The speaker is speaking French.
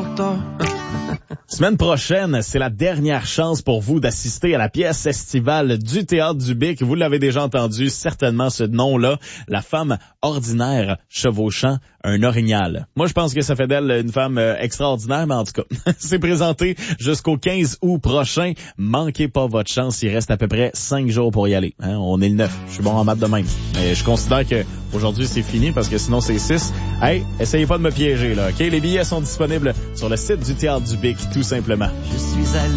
docteur. Semaine prochaine, c'est la dernière chance pour vous d'assister à la pièce estivale du Théâtre du Bic. Vous l'avez déjà entendu, certainement ce nom-là, la femme ordinaire chevauchant un orignal. Moi, je pense que ça fait d'elle une femme extraordinaire, mais en tout cas, c'est présenté jusqu'au 15 août prochain. Manquez pas votre chance, il reste à peu près 5 jours pour y aller. Hein? On est le 9, je suis bon en maths de même. Mais je considère que aujourd'hui c'est fini parce que sinon c'est 6. Hey, essayez pas de me piéger là, ok? Les billets sont disponibles sur le site du Théâtre du Bic, tout simplement. Je suis allé